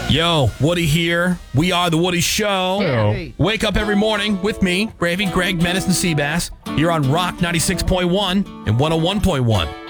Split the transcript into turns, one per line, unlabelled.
Yo, Woody here. We are The Woody Show.
Hey.
Wake up every morning with me, Gravy, Greg, Menace, and Seabass. Here on Rock 96.1 and 101.1.